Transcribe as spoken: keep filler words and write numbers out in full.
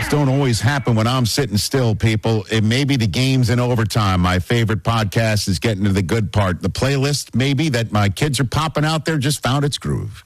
Playoffs don't always happen when I'm sitting still, people. It may be the games in overtime. My favorite podcast is getting to the good part. The playlist, maybe, that my kids are popping out there just found its groove.